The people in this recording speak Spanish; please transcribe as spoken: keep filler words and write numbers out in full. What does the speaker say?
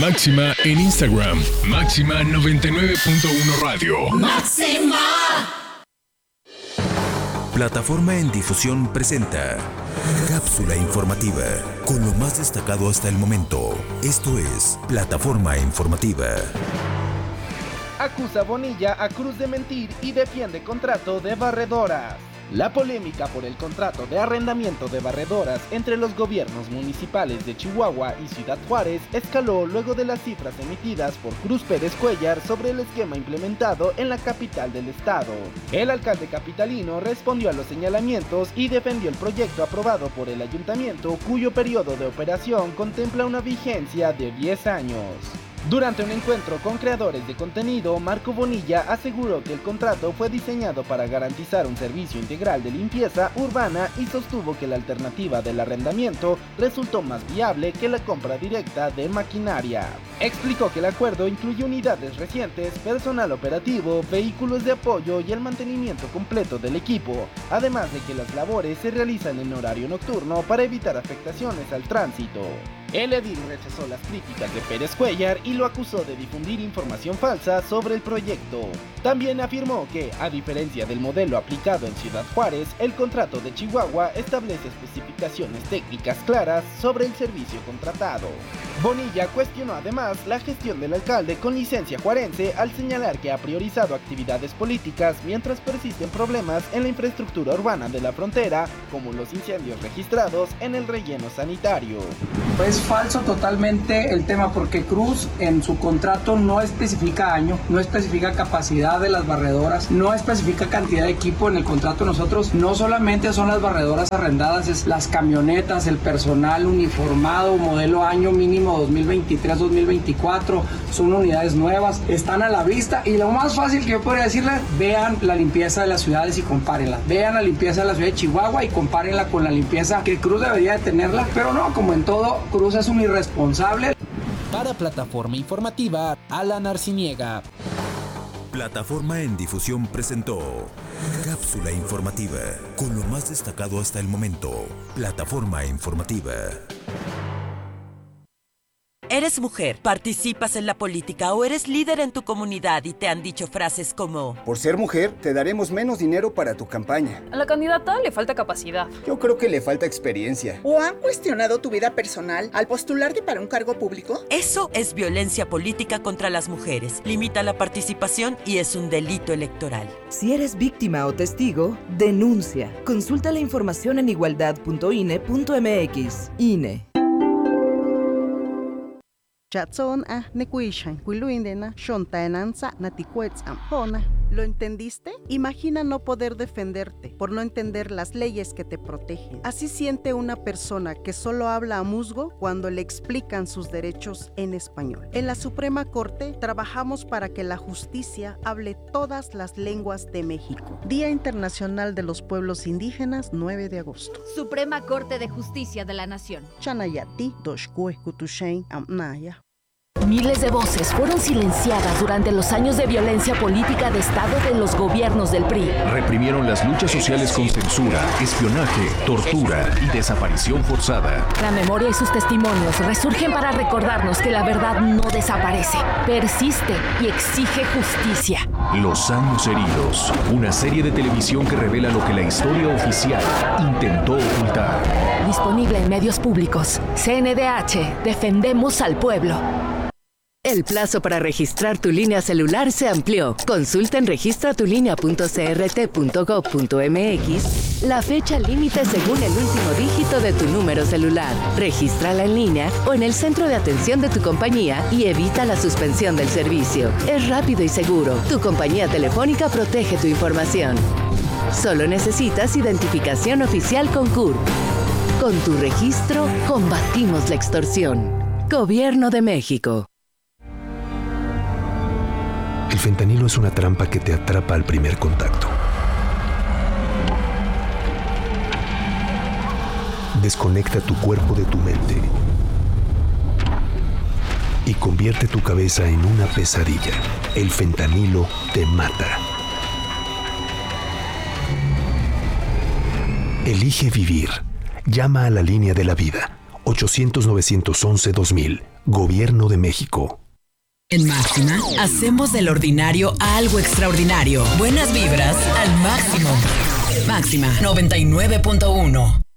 Máxima en Instagram. Máxima noventa y nueve punto uno Radio. ¡Máxima! Plataforma en Difusión presenta Cápsula Informativa, con lo más destacado hasta el momento. Esto es Plataforma Informativa. Acusa Bonilla a Cruz de mentir y defiende contrato de barredoras. La polémica por el contrato de arrendamiento de barredoras entre los gobiernos municipales de Chihuahua y Ciudad Juárez escaló luego de las cifras emitidas por Cruz Pérez Cuellar sobre el esquema implementado en la capital del estado. El alcalde capitalino respondió a los señalamientos y defendió el proyecto aprobado por el ayuntamiento, cuyo periodo de operación contempla una vigencia de diez años. Durante un encuentro con creadores de contenido, Marco Bonilla aseguró que el contrato fue diseñado para garantizar un servicio integral de limpieza urbana y sostuvo que la alternativa del arrendamiento resultó más viable que la compra directa de maquinaria. Explicó que el acuerdo incluye unidades recientes, personal operativo, vehículos de apoyo y el mantenimiento completo del equipo, además de que las labores se realizan en horario nocturno para evitar afectaciones al tránsito. El edil rechazó las críticas de Pérez Cuellar y lo acusó de difundir información falsa sobre el proyecto. También afirmó que, a diferencia del modelo aplicado en Ciudad Juárez, el contrato de Chihuahua establece especificaciones técnicas claras sobre el servicio contratado. Bonilla cuestionó además la gestión del alcalde con licencia juarense al señalar que ha priorizado actividades políticas mientras persisten problemas en la infraestructura urbana de la frontera, como los incendios registrados en el relleno sanitario. Es falso totalmente el tema porque Cruz en su contrato no especifica año, no especifica capacidad de las barredoras, no especifica cantidad de equipo. En el contrato nosotros no solamente son las barredoras arrendadas, es las camionetas, el personal uniformado, modelo año mínimo dos mil veintitrés dos mil veinticuatro, son unidades nuevas, están a la vista y lo más fácil que yo podría decirles, vean la limpieza de las ciudades y compárenla, vean la limpieza de la ciudad de Chihuahua y compárenla con la limpieza que Cruz debería de tenerla, pero no, como en todo, Cruz es un irresponsable. Para Plataforma Informativa, Alan Arciniega. Plataforma en Difusión presentó Cápsula Informativa, con lo más destacado hasta el momento. Plataforma Informativa. ¿Eres mujer, participas en la política o eres líder en tu comunidad y te han dicho frases como: por ser mujer, te daremos menos dinero para tu campaña? A la candidata le falta capacidad. Yo creo que le falta experiencia. ¿O han cuestionado tu vida personal al postularte para un cargo público? Eso es violencia política contra las mujeres. Limita la participación y es un delito electoral. Si eres víctima o testigo, denuncia. Consulta la información en igualdad punto I N E punto M X. I N E. Chatson a nekuishan kuiluindena shontaenanza naticuetz ampona. ¿Lo entendiste? Imagina no poder defenderte por no entender las leyes que te protegen. Así siente una persona que solo habla a musgo cuando le explican sus derechos en español. En la Suprema Corte trabajamos para que la justicia hable todas las lenguas de México. Día Internacional de los Pueblos Indígenas, nueve de agosto. Suprema Corte de Justicia de la Nación. Chanayati, Doshkue, Kutushain, Amnaya. Miles de voces fueron silenciadas durante los años de violencia política de Estado de los gobiernos del P R I. Reprimieron las luchas sociales con censura, espionaje, tortura y desaparición forzada. La memoria y sus testimonios resurgen para recordarnos que la verdad no desaparece, persiste y exige justicia. Los años heridos, una serie de televisión que revela lo que la historia oficial intentó ocultar. Disponible en medios públicos. C N D H, defendemos al pueblo. El plazo para registrar tu línea celular se amplió. Consulta en registra tu línea punto c r t punto gov punto m x la fecha límite según el último dígito de tu número celular. Regístrala en línea o en el centro de atención de tu compañía y evita la suspensión del servicio. Es rápido y seguro. Tu compañía telefónica protege tu información. Solo necesitas identificación oficial con C U R P. Con tu registro, combatimos la extorsión. Gobierno de México. El fentanilo es una trampa que te atrapa al primer contacto. Desconecta tu cuerpo de tu mente y convierte tu cabeza en una pesadilla. El fentanilo te mata. Elige vivir. Llama a la línea de la vida. ochocientos, novecientos once, dos mil. Gobierno de México. En Máxima, hacemos del ordinario algo extraordinario. Buenas vibras al máximo. Máxima noventa y nueve punto uno.